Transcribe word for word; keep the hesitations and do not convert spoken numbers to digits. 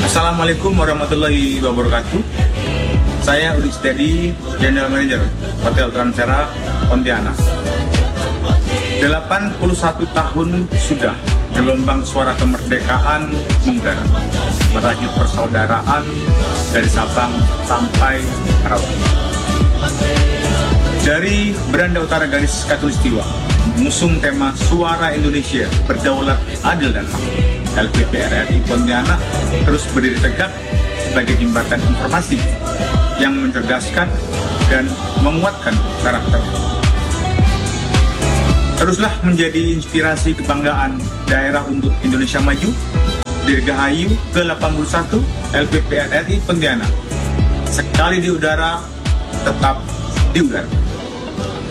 Assalamualaikum warahmatullahi wabarakatuh. Saya Udi Setiadi, General Manager Hotel Transera Pontianak. delapan puluh satu tahun sudah gelombang suara kemerdekaan menggerak, merajut persaudaraan dari Sabang sampai Merauke. Dari beranda utara garis Katulistiwa, mengusung tema Suara Indonesia Berdaulat, Adil dan Makmur, L P P R R I Pontianak terus berdiri tegak sebagai jembatan informasi yang mencerdaskan dan menguatkan karakter. Teruslah menjadi inspirasi kebanggaan daerah untuk Indonesia Maju. Dirgahayu ke delapan puluh satu L P P R R I Pontianak. Sekali di udara, tetap di udara.